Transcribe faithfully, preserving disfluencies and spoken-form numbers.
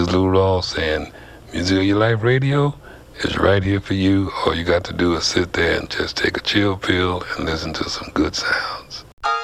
is Lou Rawls saying, Music of Your Life Radio is right here for you. All you got to do is sit there and just take a chill pill and listen to some good sounds.